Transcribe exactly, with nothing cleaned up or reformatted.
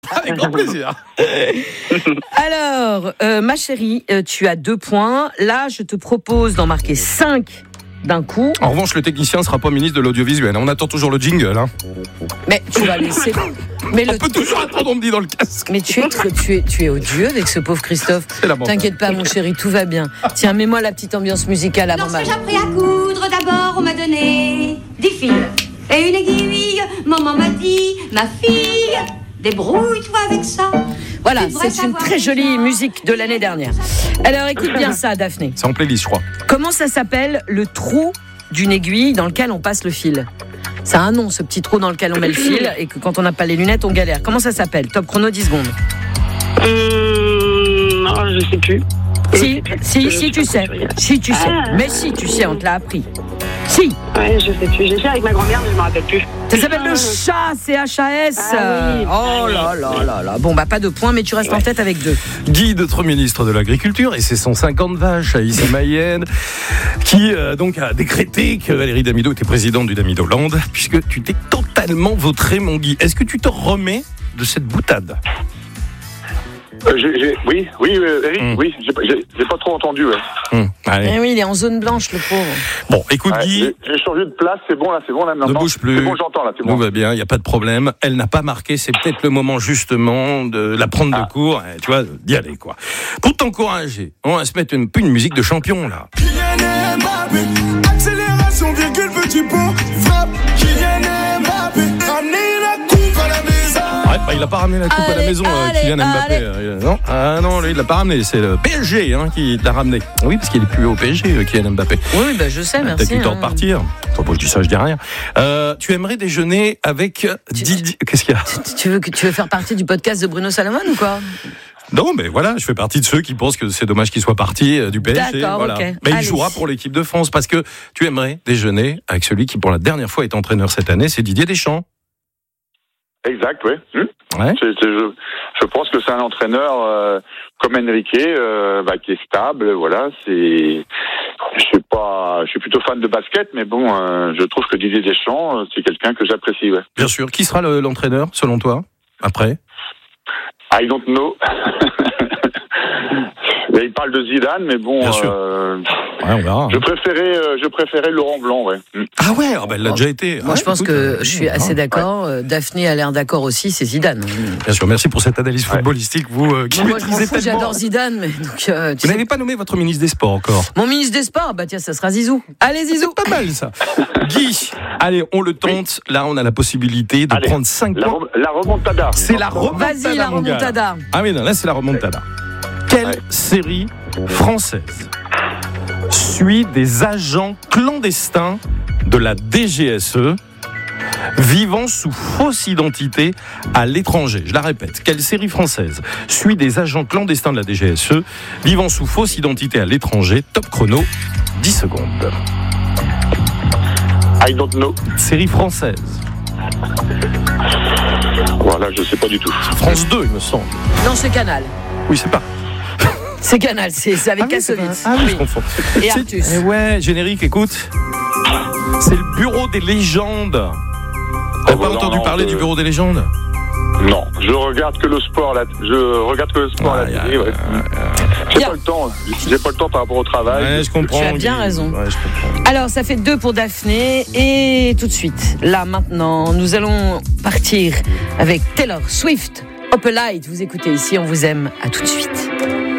Avec grand plaisir. Alors, euh, ma chérie, euh, tu as deux points. Là, je te propose d'en marquer cinq d'un coup. En revanche, le technicien ne sera pas ministre de l'audiovisuel. On attend toujours le jingle. Hein. Mais tu vas laisser. Mais on le... peut toujours attendre, on me dit dans le casque. Mais tu es, tu es, tu es odieux avec ce pauvre Christophe. T'inquiète pas, mon chéri, tout va bien. Tiens, mets-moi la petite ambiance musicale avant ma. Lorsque j'ai appris à coudre, d'abord on m'a donné dix fils et une aiguille. Maman m'a dit, ma fille, débrouille-toi avec ça. Voilà, c'est une très jolie musique de l'année dernière. Alors écoute bien ça, Daphné. C'est en playlist, je crois. Comment ça s'appelle le trou d'une aiguille dans lequel on passe le fil ? Ça a un nom, ce petit trou dans lequel on met le fil et que quand on n'a pas les lunettes, on galère. Comment ça s'appelle ? Top chrono, dix secondes. Hum, non, je sais plus. Si, si, si, tu sais. Si, tu sais. Mais si, tu sais, on te l'a appris. Si. Ouais, je sais plus. J'ai fait avec ma grand-mère, mais je me rappelle plus. Ça s'appelle le chat, C H A S. Ah, oui. Oh là là là là. Bon, bah, pas de points, mais tu restes ouais. en tête avec deux. Guy, notre ministre de l'Agriculture, et ses cent cinquante vaches à Issy-Mayenne, qui euh, donc a décrété que Valérie Damido était présidente du Damidoland, puisque tu t'es totalement vautré, mon Guy. Est-ce que tu te remets de cette boutade ? Euh, j'ai, j'ai, oui, oui, euh, Eric, mmh. oui, j'ai, j'ai, j'ai pas trop entendu. Ouais. Mmh. Eh oui, il est en zone blanche, le pauvre. Bon, écoute, ouais, Guy. J'ai, j'ai changé de place, c'est bon là, c'est bon là maintenant. Ne bouge plus. C'est bon, j'entends là, c'est bon. Tout va bien, il y a pas de problème. Elle n'a pas marqué, c'est peut-être le moment justement de la prendre ah. de court, tu vois, d'y aller quoi. Pour t'encourager, on va se mettre une, une musique de champion là. Kylian Mbappé, accélération, virgule, petit pont, frappe. Kylian Mbappé, ramenez la coupe à la maison. Ouais, bah, il a pas ramené la coupe allez, à la maison, allez, Kylian Mbappé. Euh, non, ah non, lui il l'a pas ramené, c'est le P S G hein, qui l'a ramené. Oui, parce qu'il est plus au P S G, Kylian Mbappé. Oui, bah, je sais, merci. T'as eu le temps de partir. Faut pas que je dis ça, je dis rien. Euh, tu aimerais déjeuner avec tu, Didier. Qu'est-ce qu'il y a ? tu, tu, veux, tu veux faire partie du podcast de Bruno Salomon ou quoi ? Non, mais voilà, je fais partie de ceux qui pensent que c'est dommage qu'il soit parti du P S G. D'accord, voilà. okay. Mais Allez. il jouera pour l'équipe de France parce que tu aimerais déjeuner avec celui qui, pour la dernière fois, est entraîneur cette année, c'est Didier Deschamps. Exact, oui. Hum. Ouais. C'est, c'est, je, je pense que c'est un entraîneur euh, comme Enrique, euh, bah, qui est stable. Voilà, c'est. Je suis pas, je suis plutôt fan de basket, mais bon, euh, je trouve que Didier Deschamps, c'est quelqu'un que j'apprécie. Ouais. Bien sûr. Qui sera le, l'entraîneur selon toi après ? I don't know. Il parle de Zidane, mais bon. Bien sûr. Euh, ouais, on verra. Je préférais, euh, je préférais Laurent Blanc, ouais. Ah ouais, oh ben elle l'a déjà été. Moi, ouais, je pense écoute, que euh, je suis assez d'accord. Ouais. Daphné a l'air d'accord aussi. C'est Zidane. Bien sûr. Merci pour cette analyse ouais. footballistique. Vous euh, qui bon, moi, je m'en fous, tellement... j'adore Zidane, mais donc. Euh, tu Vous sais... n'avez pas nommé votre ministre des Sports encore. Mon ministre des Sports, bah tiens, ça sera Zizou. Allez, Zizou. C'est pas mal ça. Guy, allez, on le tente. Oui. Là, on a la possibilité de allez, prendre cinq la, points. La remontada. C'est la remontada. Vas-y, la remontada. Ah oui, non, là, c'est la remontada. Quelle ouais. série française suit des agents clandestins de la D G S E vivant sous fausse identité à l'étranger? Je la répète, quelle série française suit des agents clandestins de la D G S E vivant sous fausse identité à l'étranger? Top chrono, dix secondes. I don't know. Série française. Voilà, je sais pas du tout. France deux, il me semble. Non, c'est Canal. Oui, c'est pas. C'est Canal, c'est, c'est avec ah oui, Kassovitz. Ah oui, oui, je confonds. Et Artus. Eh ouais, générique, écoute. C'est le Bureau des légendes. T'as oh, pas non, entendu non, parler euh... du Bureau des légendes? Non, je regarde que le sport là. Je regarde que le sport ah, à la télé. Ouais. J'ai bien. pas le temps. J'ai pas le temps par rapport au travail. Ouais, je comprends. Tu as bien raison. Ouais, je comprends. Alors, ça fait deux pour Daphné et tout de suite, là maintenant, nous allons partir avec Taylor Swift. Opalite, vous écoutez ici, on vous aime. À tout de suite.